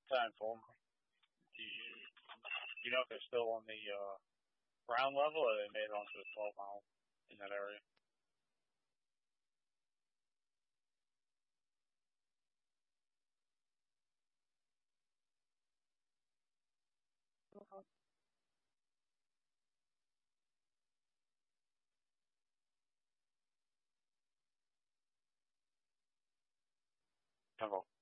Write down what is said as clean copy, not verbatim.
time for them. Do you know if they're still on the ground level, or they made it onto the 12 mile in that area? Temple.